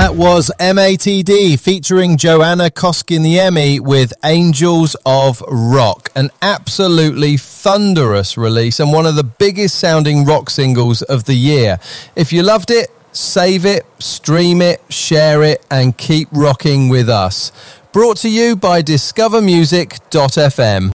That was MATD featuring Joanna Koskiniemi with Angels of Rock, an absolutely thunderous release and one of the biggest sounding rock singles of the year. If you loved it, save it, stream it, share it, and keep rocking with us. Brought to you by discovermusic.fm.